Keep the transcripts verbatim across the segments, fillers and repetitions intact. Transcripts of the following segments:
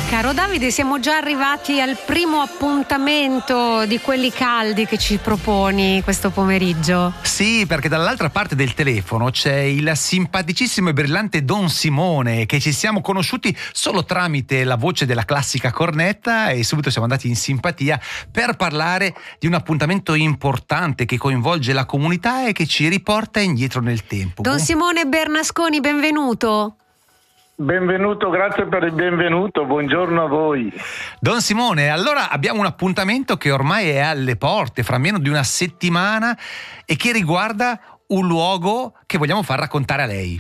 Caro Davide, siamo già arrivati al primo appuntamento di quelli caldi che ci proponi questo pomeriggio. Sì, perché dall'altra parte del telefono c'è il simpaticissimo e brillante Don Simone, che ci siamo conosciuti solo tramite la voce della classica cornetta e subito siamo andati in simpatia per parlare di un appuntamento importante che coinvolge la comunità e che ci riporta indietro nel tempo. Don Simone Bernasconi, benvenuto. Benvenuto, grazie per il benvenuto, buongiorno a voi. Don Simone, allora abbiamo un appuntamento che ormai è alle porte, fra meno di una settimana, e che riguarda un luogo che vogliamo far raccontare a lei.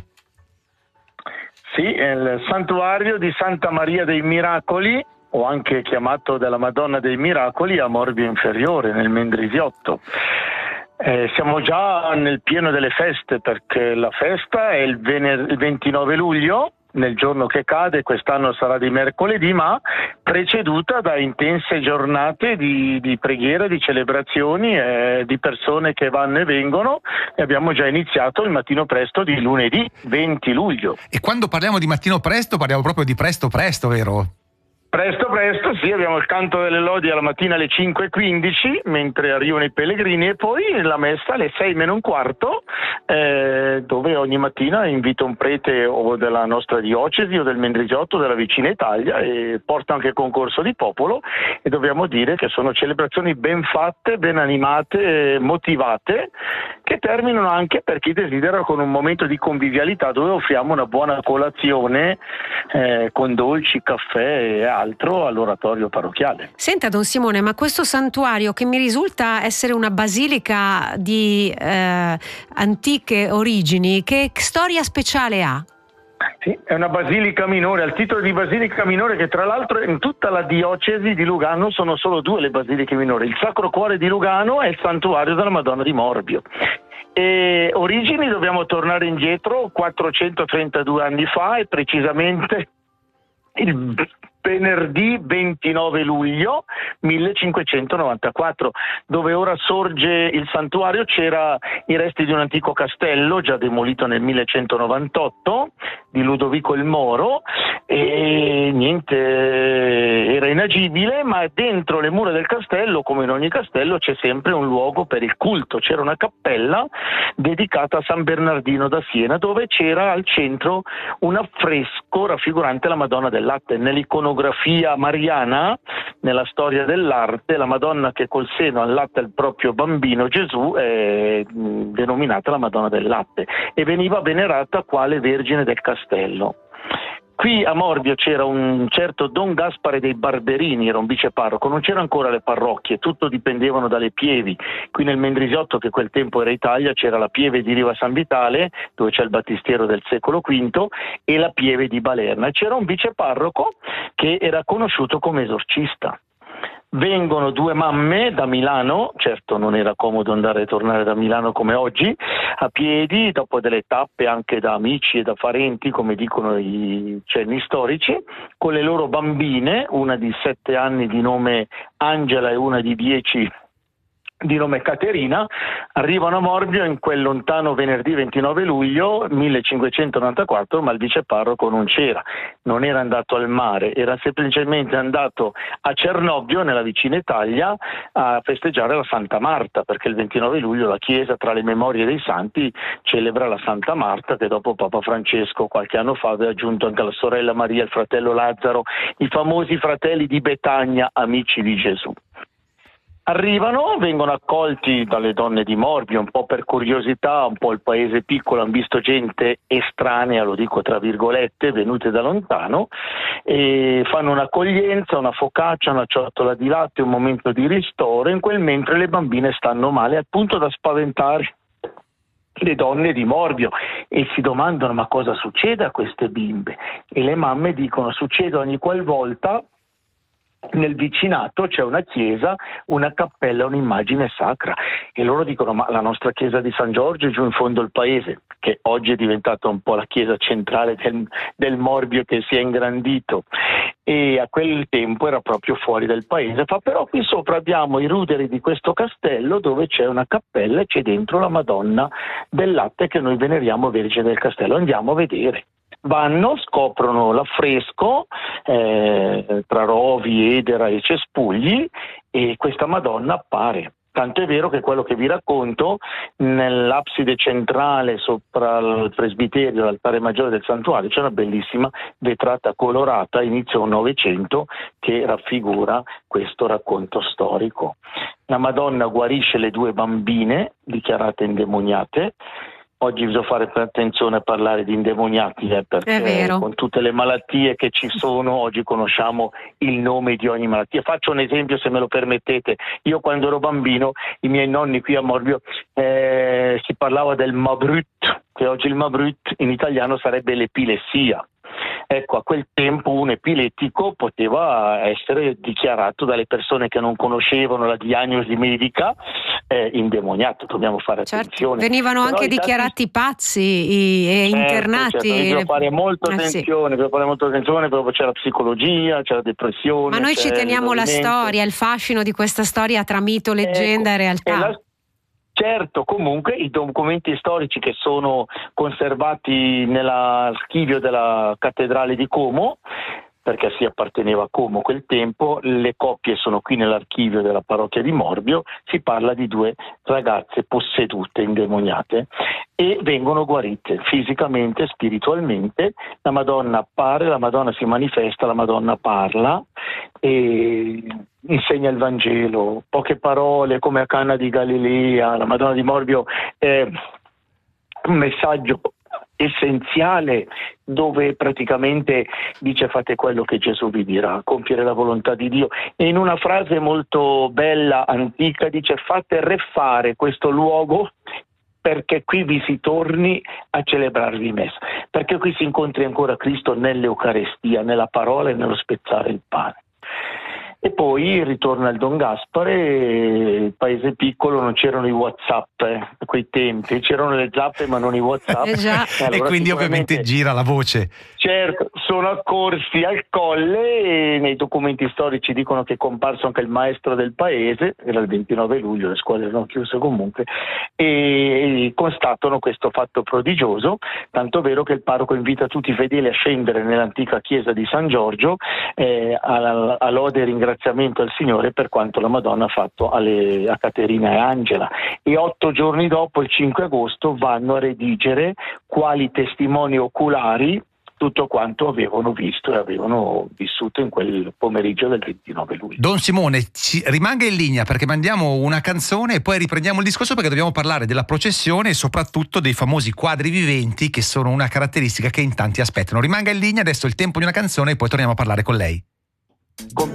Sì, è il santuario di Santa Maria dei Miracoli, o anche chiamato della Madonna dei Miracoli, a Morbio Inferiore, nel Mendrisiotto. Eh, siamo già nel pieno delle feste, perché la festa è il, vener- il ventinove luglio, nel giorno che cade, quest'anno sarà di mercoledì, ma preceduta da intense giornate di, di preghiera, di celebrazioni, eh, di persone che vanno e vengono, e abbiamo già iniziato il mattino presto di lunedì venti luglio. E quando parliamo di mattino presto parliamo proprio di presto presto, vero? Presto presto, sì, abbiamo il canto delle lodi alla mattina alle cinque e quindici, mentre arrivano i pellegrini, e poi la messa alle sei meno un quarto, eh, dove ogni mattina invito un prete o della nostra diocesi o del Mendrisiotto, della vicina Italia, e porta anche concorso di popolo, e dobbiamo dire che sono celebrazioni ben fatte, ben animate, motivate, che terminano anche, per chi desidera, con un momento di convivialità dove offriamo una buona colazione eh, con dolci, caffè e altro all'oratorio parrocchiale. Senta Don Simone, ma questo santuario, che mi risulta essere una basilica di eh, antiche origini, che storia speciale ha? Sì, è una basilica minore, al titolo di basilica minore, che tra l'altro in tutta la diocesi di Lugano sono solo due le basiliche minori, il Sacro Cuore di Lugano e il santuario della Madonna di Morbio. E origini dobbiamo tornare indietro quattrocentotrentadue anni fa, e precisamente il venerdì ventinove luglio millecinquecentonovantaquattro, dove ora sorge il santuario. C'era i resti di un antico castello già demolito nel millecentonovantotto di Ludovico il Moro, e niente, era inagibile, ma dentro le mura del castello, come in ogni castello, c'è sempre un luogo per il culto. C'era una cappella dedicata a San Bernardino da Siena, dove c'era al centro un affresco raffigurante la Madonna del Latte. Nell'iconografia mariana, nella storia dell'arte, la Madonna che col seno allatta il proprio bambino Gesù è denominata la Madonna del Latte, e veniva venerata quale Vergine del Castello. Qui a Morbio c'era un certo Don Gaspare dei Barberini, era un viceparroco, non c'erano ancora le parrocchie, tutto dipendevano dalle pievi. Qui nel Mendrisiotto, che quel tempo era Italia, c'era la pieve di Riva San Vitale, dove c'è il battistero del secolo quinto, e la pieve di Balerna. E c'era un viceparroco che era conosciuto come esorcista. Vengono due mamme da Milano, certo non era comodo andare e tornare da Milano come oggi, a piedi, dopo delle tappe anche da amici e da parenti, come dicono i cenni storici, con le loro bambine, una di sette anni di nome Angela e una di dieci di nome Caterina. Arrivano a Morbio in quel lontano venerdì ventinove luglio millecinquecentonovantaquattro, ma il viceparroco non c'era, non era andato al mare, era semplicemente andato a Cernobbio, nella vicina Italia, a festeggiare la Santa Marta, perché il ventinove luglio la Chiesa, tra le memorie dei santi, celebra la Santa Marta, che dopo Papa Francesco qualche anno fa aveva aggiunto anche la sorella Maria, il fratello Lazzaro, i famosi fratelli di Betania, amici di Gesù. Arrivano, vengono accolti dalle donne di Morbio, un po' per curiosità, un po' il paese piccolo, hanno visto gente estranea, lo dico tra virgolette, venute da lontano, e fanno un'accoglienza, una focaccia, una ciotola di latte, un momento di ristoro, in quel mentre le bambine stanno male, al punto da spaventare le donne di Morbio, e si domandano: ma cosa succede a queste bimbe? E le mamme dicono: succede ogni qualvolta nel vicinato c'è una chiesa, una cappella, un'immagine sacra. E loro dicono: ma la nostra chiesa di San Giorgio è giù in fondo al paese, che oggi è diventata un po' la chiesa centrale del, del Morbio, che si è ingrandito, e a quel tempo era proprio fuori del paese. Fa: però qui sopra abbiamo i ruderi di questo castello, dove c'è una cappella e c'è dentro la Madonna del Latte, che noi veneriamo Vergine del Castello, andiamo a vedere. vanno, scoprono l'affresco eh, tra rovi, edera e cespugli, e questa Madonna appare. Tanto è vero che quello che vi racconto, nell'abside centrale sopra il presbiterio, l'altare maggiore del santuario, c'è una bellissima vetrata colorata, inizio Novecento, che raffigura questo racconto storico. La Madonna guarisce le due bambine dichiarate indemoniate. Oggi bisogna fare attenzione a parlare di indemoniati, eh, perché con tutte le malattie che ci sono oggi conosciamo il nome di ogni malattia. Faccio un esempio, se me lo permettete. Io quando ero bambino, i miei nonni qui a Morbio, eh, si parlava del Mabrut, che oggi il Mabrut in italiano sarebbe l'epilessia. Ecco, a quel tempo un epilettico poteva essere dichiarato dalle persone che non conoscevano la diagnosi medica eh, indemoniato. Dobbiamo fare attenzione. Certo. Venivano Però anche dichiarati tanti... pazzi i, e certo, internati. Certo. Bisogna fare molto attenzione, eh sì. fare molto attenzione, proprio c'è la psicologia, c'è la depressione. Ma noi ci teniamo la storia, il fascino di questa storia tra mito, leggenda ecco, e realtà. E la... Certo, comunque i documenti storici che sono conservati nell'archivio della cattedrale di Como, perché si apparteneva a Como quel tempo, le copie sono qui nell'archivio della parrocchia di Morbio, si parla di due ragazze possedute, indemoniate, e vengono guarite fisicamente, spiritualmente. La Madonna appare, la Madonna si manifesta, la Madonna parla e insegna il Vangelo, poche parole come a Cana di Galilea. La Madonna di Morbio è un messaggio essenziale dove praticamente dice: fate quello che Gesù vi dirà, compiere la volontà di Dio, e in una frase molto bella, antica, dice: fate refare questo luogo perché qui vi si torni a celebrarvi messa, perché qui si incontri ancora Cristo nell'Eucarestia, nella parola e nello spezzare il pane. E poi ritorna il Don Gaspare, il paese piccolo, non c'erano i WhatsApp eh, a quei tempi, c'erano le zappe ma non i WhatsApp. Eh già. E, allora, e quindi ovviamente gira la voce. Certo, sono accorsi al colle e nei documenti storici dicono che è comparso anche il maestro del paese, era il ventinove luglio, le scuole erano chiuse comunque, e constatano questo fatto prodigioso, tanto vero che il parroco invita tutti i fedeli a scendere nell'antica chiesa di San Giorgio eh, a, a lode e ringraziamento al Signore per quanto la Madonna ha fatto alle, a Caterina e Angela, e otto giorni dopo, il cinque agosto, vanno a redigere quali testimoni oculari tutto quanto avevano visto e avevano vissuto in quel pomeriggio del ventinove luglio. Don Simone, ci rimanga in linea perché mandiamo una canzone e poi riprendiamo il discorso, perché dobbiamo parlare della processione e soprattutto dei famosi quadri viventi, che sono una caratteristica che in tanti aspettano. Rimanga in linea, adesso è il tempo di una canzone e poi torniamo a parlare con lei. Con